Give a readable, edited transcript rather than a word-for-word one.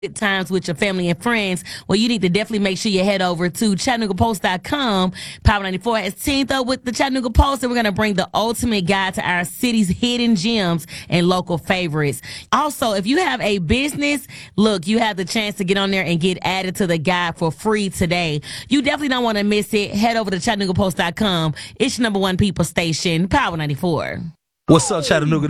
times with your family and friends, well, you need to definitely make sure you head over to ChattanoogaPost.com. Power 94 has teamed up with the Chattanooga Post, and we're going to bring the ultimate guide to our city's hidden gems and local favorites. Also, if you have a business, look, you have the chance to get on there and get added to the guide for free today. You definitely don't want to miss it. Head over to ChattanoogaPost.com. It's your #1 people station, Power 94. What's up, Chattanooga?